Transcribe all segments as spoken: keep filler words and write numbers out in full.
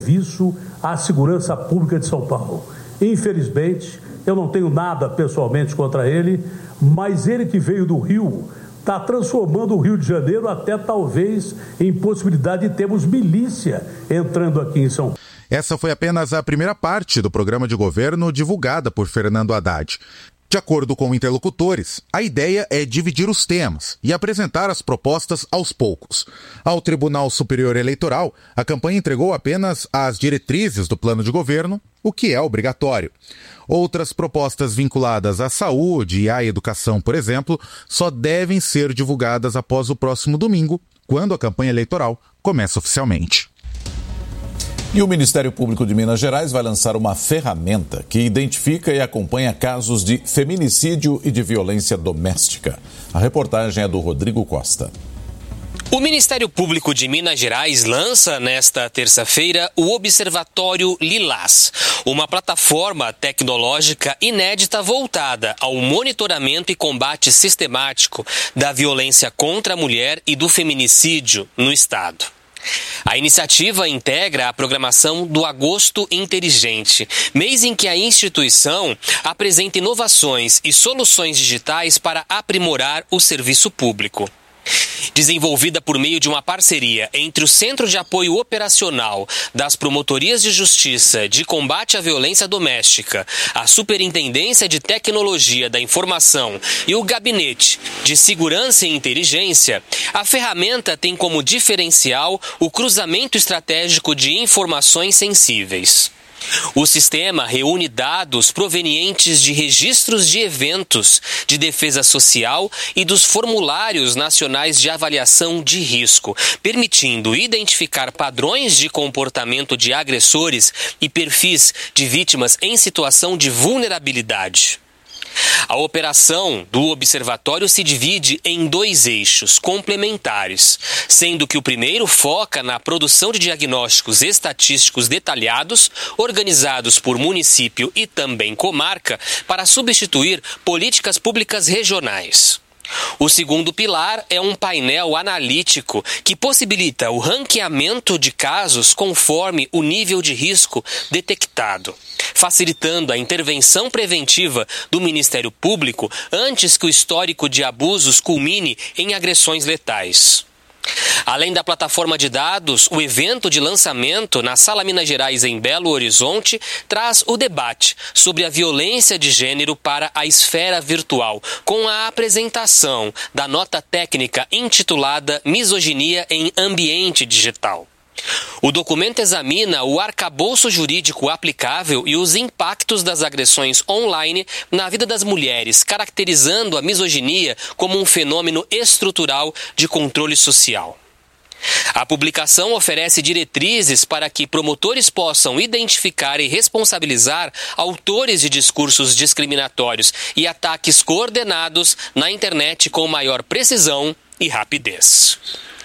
serviço à segurança pública de São Paulo. Infelizmente, eu não tenho nada pessoalmente contra ele, mas ele que veio do Rio está transformando o Rio de Janeiro até talvez em possibilidade de termos milícia entrando aqui em São Paulo. Essa foi apenas a primeira parte do programa de governo divulgada por Fernando Haddad. De acordo com interlocutores, a ideia é dividir os temas e apresentar as propostas aos poucos. Ao Tribunal Superior Eleitoral, a campanha entregou apenas as diretrizes do plano de governo, o que é obrigatório. Outras propostas vinculadas à saúde e à educação, por exemplo, só devem ser divulgadas após o próximo domingo, quando a campanha eleitoral começa oficialmente. E o Ministério Público de Minas Gerais vai lançar uma ferramenta que identifica e acompanha casos de feminicídio e de violência doméstica. A reportagem é do Rodrigo Costa. O Ministério Público de Minas Gerais lança nesta terça-feira o Observatório Lilás, uma plataforma tecnológica inédita voltada ao monitoramento e combate sistemático da violência contra a mulher e do feminicídio no Estado. A iniciativa integra a programação do Agosto Inteligente, mês em que a instituição apresenta inovações e soluções digitais para aprimorar o serviço público. Desenvolvida por meio de uma parceria entre o Centro de Apoio Operacional das Promotorias de Justiça de Combate à Violência Doméstica, a Superintendência de Tecnologia da Informação e o Gabinete de Segurança e Inteligência, a ferramenta tem como diferencial o cruzamento estratégico de informações sensíveis. O sistema reúne dados provenientes de registros de eventos de defesa social e dos formulários nacionais de avaliação de risco, permitindo identificar padrões de comportamento de agressores e perfis de vítimas em situação de vulnerabilidade. A operação do observatório se divide em dois eixos complementares, sendo que o primeiro foca na produção de diagnósticos estatísticos detalhados, organizados por município e também comarca, para substituir políticas públicas regionais. O segundo pilar é um painel analítico que possibilita o ranqueamento de casos conforme o nível de risco detectado, facilitando a intervenção preventiva do Ministério Público antes que o histórico de abusos culmine em agressões letais. Além da plataforma de dados, o evento de lançamento na Sala Minas Gerais em Belo Horizonte traz o debate sobre a violência de gênero para a esfera virtual, com a apresentação da nota técnica intitulada Misoginia em Ambiente Digital. O documento examina o arcabouço jurídico aplicável e os impactos das agressões online na vida das mulheres, caracterizando a misoginia como um fenômeno estrutural de controle social. A publicação oferece diretrizes para que promotores possam identificar e responsabilizar autores de discursos discriminatórios e ataques coordenados na internet com maior precisão e rapidez.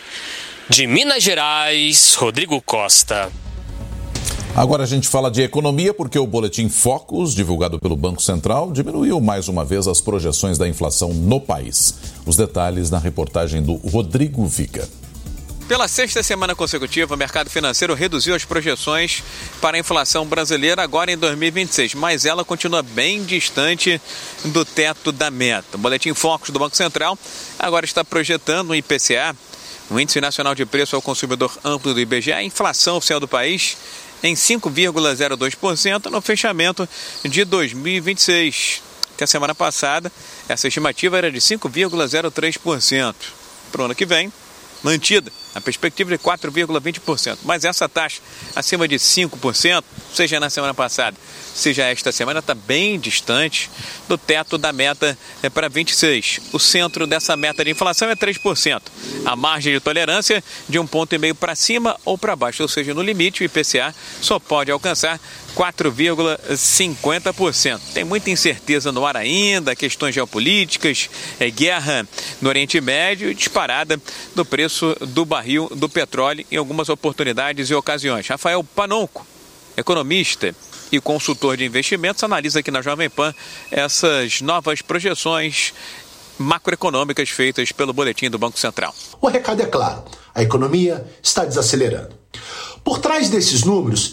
De Minas Gerais, Rodrigo Costa. Agora a gente fala de economia porque o Boletim Focus, divulgado pelo Banco Central, diminuiu mais uma vez as projeções da inflação no país. Os detalhes na reportagem do Rodrigo Vica. Pela sexta semana consecutiva, o mercado financeiro reduziu as projeções para a inflação brasileira agora em dois mil e vinte e seis, mas ela continua bem distante do teto da meta. O Boletim Focus do Banco Central agora está projetando um I P C A, o Índice Nacional de Preço ao Consumidor Amplo do I B G E, a inflação oficial do país em cinco vírgula zero dois por cento no fechamento de dois mil e vinte e seis. Até a semana passada, essa estimativa era de cinco vírgula zero três por cento. Para o ano que vem, mantida a perspectiva de quatro vírgula vinte por cento. Mas essa taxa acima de cinco por cento, seja na semana passada, seja esta semana, está bem distante do teto da meta é para vinte e seis. O centro dessa meta de inflação é três por cento. A margem de tolerância de um ponto e meio para cima ou para baixo, ou seja, no limite o I P C A só pode alcançar quatro vírgula cinquenta por cento. Tem muita incerteza no ar ainda, questões geopolíticas, é, guerra no Oriente Médio e disparada do preço do barril do petróleo em algumas oportunidades e ocasiões. Rafael Panonco, economista e consultor de investimentos, analisa aqui na Jovem Pan essas novas projeções macroeconômicas feitas pelo boletim do Banco Central. O recado é claro, a economia está desacelerando. Por trás desses números